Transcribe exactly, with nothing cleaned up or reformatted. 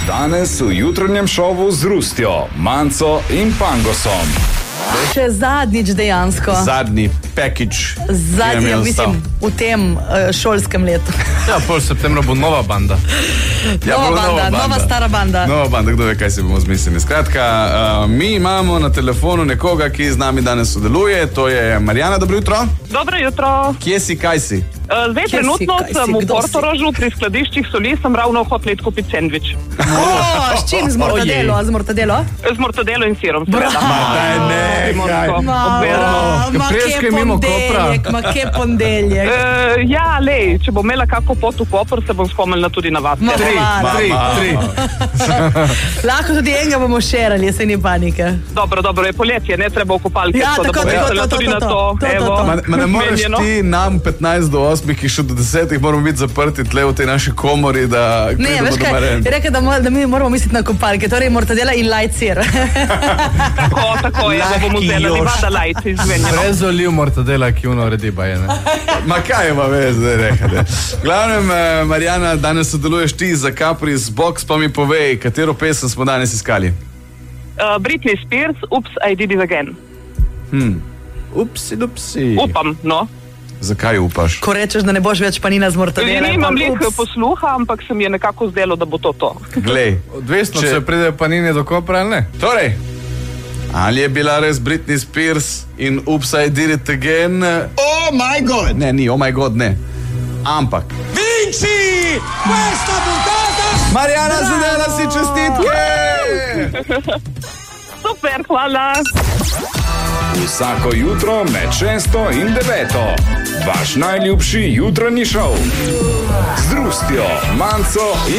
Danes v jutranjem šovu z Rustjo, Manco in Pangosom. Še zadnjič dejansko. Zadnji package. Zadnji, mislim, v tem uh, šolskem letu. Ja, pol septembra bo nova banda. Ja, nova, banda, nova banda, nova stara banda. Nova banda, kdo ve, kaj si bomo zmislili. Skratka, uh, mi imamo na telefonu nekoga, ki z nami danes sodeluje. To je Marjana, dobro jutro. Dobro jutro. Kje si, kaj si? Uh, zdaj, Kje trenutno si, sem si, v Portorožu pri skladiščih soli, sem ravno hotel kupiti sendvič. O, s čim? Z mortadelo? Z mortadelo? Z mortadelo in sirom. Preške mimo Kopra. Ma kje pondeljek? Uh, ja, lej, če bom imela kako pot v Koper, se bom spomnila tudi na vas. Ma, Tri, ma, tri, tri. Lahko tudi enega bomo šerali, se ni panike. Dobro, dobro, je poletje, ne treba v kopalke. Ja, tako, tako, to, to, tudi to, na to, to. to, to, Evo, to. Ma, ma ne moreš menjeno. ti nam petnajst do osmih, ki še do desetih moramo biti zaprti tle v tej naši komori, da Ne, pridemo veš do kaj, Marjane. rekel, da, mo- da mi moramo misliti na kopalke, torej mortadela in light sir. Tako, tako, ja, da bom vzela Livada Light izmenjeno. Prezoliv mortadela, ki uno redi baje, ne? Ma kaj ima vez, zdaj rekate. Glavnem, eh, Marjana, danes sodeluješ ti za Capri's Box, pa mi povej, katero pesem smo danes iskali. Uh, Britney Spears, Oops, I Did It Again. Upsi, dupsi. Upam, no. Zakaj upaš? Ko rečeš, da ne boš več panina z mortadela. Nimam lih ups. posluha, ampak se mi je nekako zdelo, da bo to to. Glej, Odvisno, Če- če pride panini do Kopra ali ne. torej, ali je bila res Britney Spears in Oops, I Did It Again? Oh my god! Ne, ni, oh my god, ne. Ampak. Vinci questa puntata! Marjana, zadela si čestitke! Super, hvala. Vsako jutro med šesto in deveto. Vaš najljubši jutranji šov. Z Rustjo, Manco in